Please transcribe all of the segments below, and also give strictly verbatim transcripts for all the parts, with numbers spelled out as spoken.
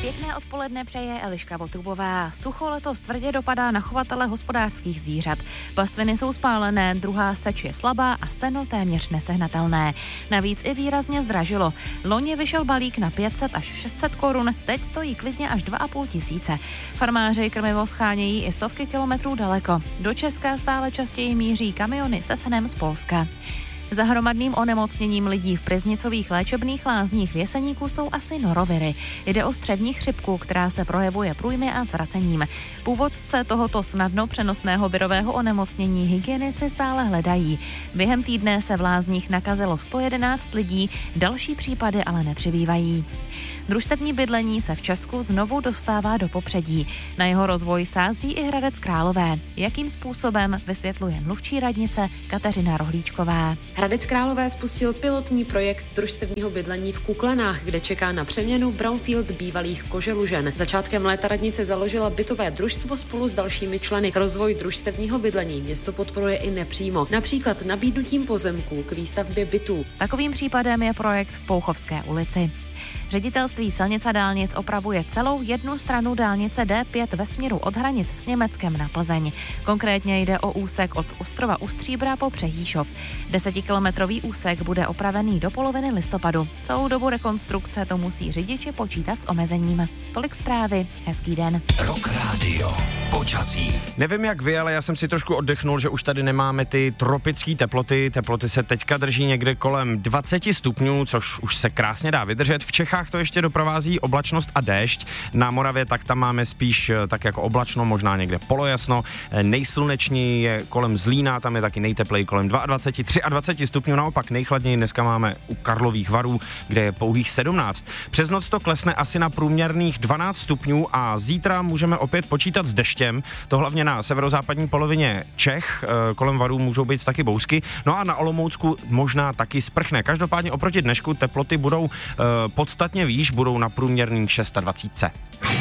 Pěkné odpoledne přeje Eliška Votrubová. Sucho letos tvrdě dopadá na chovatele hospodářských zvířat. Pastviny jsou spálené, druhá seč je slabá a seno téměř nesehnatelné. Navíc i výrazně zdražilo. Loni vyšel balík na pět set až šest set korun, teď stojí klidně až dva a půl tisíce. Farmáři krmivo schánějí i stovky kilometrů daleko. Do Česka stále častěji míří kamiony se senem z Polska. Za hromadným onemocněním lidí v Pryznicových léčebných lázních v Jeseníku jsou asi noroviry. Jde o střevní chřipku, která se projevuje průjmy a zvracením. Původce tohoto snadno přenosného virového onemocnění hygienici stále hledají. Během týdne se v lázních nakazilo sto jedenáct lidí, další případy ale nepřibývají. Družstevní bydlení se v Česku znovu dostává do popředí. Na jeho rozvoj sází i Hradec Králové. Jakým způsobem, vysvětluje mluvčí radnice Kateřina Rohlíčková. Hradec Králové spustil pilotní projekt družstevního bydlení v Kuklenách, kde čeká na přeměnu brownfield bývalých koželužen. Začátkem léta radnice založila bytové družstvo spolu s dalšími členy. Rozvoj družstevního bydlení město podporuje i nepřímo, například nabídnutím pozemků k výstavbě bytů. Takovým případem je projekt v Pouchovské ulici. Ředitelství silnic a dálnic opravuje celou jednu stranu dálnice D pět ve směru od hranic s Německem na Plzeň. Konkrétně jde o úsek od Ostrova u Stříbra po Přejíšov. Desetikilometrový úsek bude opravený do poloviny listopadu. Celou dobu rekonstrukce to musí řidiči počítat s omezením. Tolik zprávy, hezký den. Rock Radio. Počasí. Nevím jak vy, ale já jsem si trošku oddechnul, že už tady nemáme ty tropické teploty. Teploty se teďka drží někde kolem dvacet stupňů, což už se krásně dá vydržet. V Čechách to ještě doprovází oblačnost a déšť. Na Moravě tak tam máme spíš tak jako oblačno, možná někde polojasno. Nejslunečněji je kolem Zlína, tam je taky nejtepleji kolem dvacet dva, dvacet tři stupňů. Naopak nejchladněji dneska máme u Karlových Varů, kde je pouhých sedmnáct. Přes noc to klesne asi na průměrných dvanáct stupňů a zítra můžeme opět počítat s deštěm. To hlavně na severozápadní polovině Čech, kolem Varů můžou být taky bouřky. No a na Olomoucku možná taky sprchne. Každopádně oproti dnešku teploty budou uh, podstatně výš, budou na průměrný dvacet šest.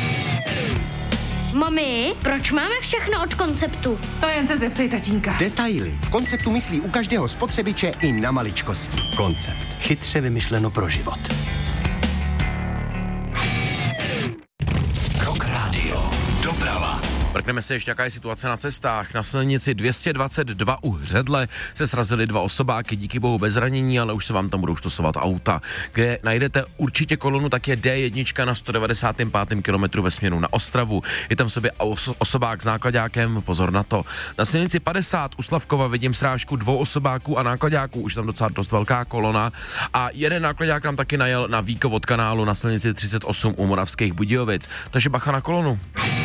Mami, proč máme všechno od Konceptu? To jen se zeptej tatínka. Detaily. V Konceptu myslí u každého spotřebiče i na maličkosti. Koncept. Chytře vymyšleno pro život. Rock Radio. Doprava. Mrkneme se ještě, jaká je situace na cestách. Na silnici dvě stě dvacet dva u Hředle se srazily dva osobáky, díky bohu bez zranění, ale už se vám tam budou štosovat auta. Kde najdete určitě kolonu, tak je D jedna na sto devadesát pět kilometrů ve směru na Ostravu. Je tam v sobě oso- osobák s nákladákem, pozor na to. Na silnici padesát u Slavkova vidím srážku dvou osobáků a nákladáků, už tam docela dost velká kolona. A jeden nákladák nám taky najel na výkov od kanálu na silnici třicet osm u Moravských Budějovic. Takže bacha na kolonu.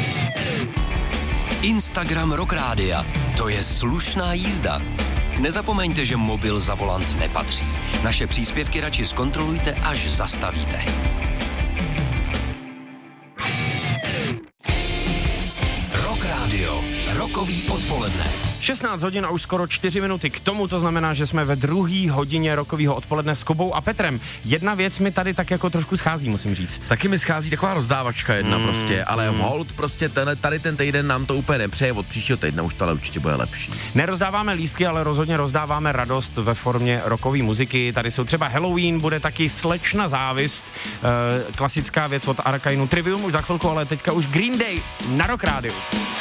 Instagram Rock Rádia. To je slušná jízda. Nezapomeňte, že mobil za volant nepatří. Naše příspěvky radši zkontrolujte, až zastavíte. Rock Radio. Rokový odpoledne. šestnáct hodin a už skoro čtyři minuty k tomu, to znamená, že jsme ve druhé hodině rokového odpoledne s Kubou a Petrem. Jedna věc mi tady tak jako trošku schází, musím říct. Taky mi schází taková rozdávačka jedna mm, prostě, ale mm. hold prostě ten, tady ten týden nám to úplně nepřeje, od příštího týdne už to ale určitě bude lepší. Nerozdáváme lístky, ale rozhodně rozdáváme radost ve formě rockové muziky. Tady jsou třeba Halloween, bude taky Slečna závist, e, klasická věc od Arkainu, Trivium už za chvilku, ale teďka už Green Day na Rock Radio.